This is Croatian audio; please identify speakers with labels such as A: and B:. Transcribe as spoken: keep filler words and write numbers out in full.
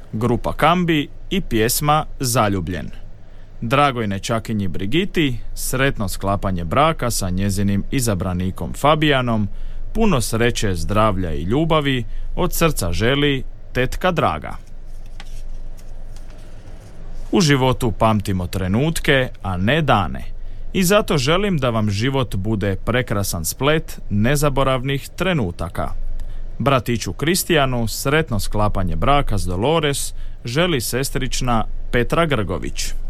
A: grupa Kambi i pjesma Zaljubljen. Dragoj nećakinji Brigiti, sretno sklapanje braka sa njezinim izabranikom Fabijanom, puno sreće, zdravlja i ljubavi, od srca želi tetka draga. U životu pamtimo trenutke, a ne dane. I zato želim da vam život bude prekrasan splet nezaboravnih trenutaka. Bratiću Kristijanu sretno sklapanje braka s Dolores želi sestrična Petra Grgović.